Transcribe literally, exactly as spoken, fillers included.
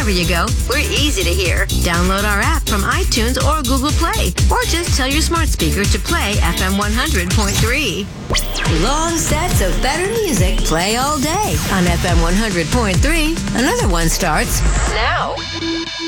Wherever you go, we're easy to hear. Download our app from iTunes or Google Play, or just tell your smart speaker to play F M one hundred point three. Long sets of better music play all day on F M one hundred point three. Another one starts now.